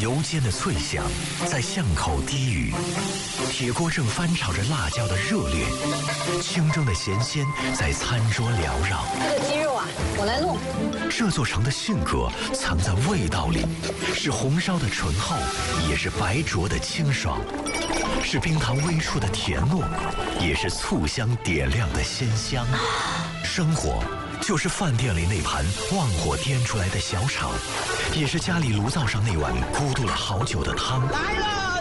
油煎的脆香在巷口低语，铁锅正翻炒着辣椒的热烈，清蒸的咸鲜在餐桌缭绕。 这个鸡肉啊，我来弄。 这座城的性格藏在味道里，是红烧的醇厚，也是白灼的清爽，是冰糖微触的甜糯，也是醋香点亮的鲜香。生活就是饭店里那盘旺火颠出来的小炒，也是家里炉灶上那碗咕嘟了好久的汤。 来了！